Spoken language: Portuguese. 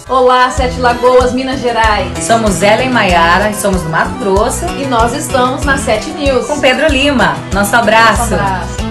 Olá, Sete Lagoas, Minas Gerais. Somos Ellen Maiara e somos do Mato Grosso. E nós estamos na 7 News. Com Pedro Lima. Nosso abraço. Nosso abraço.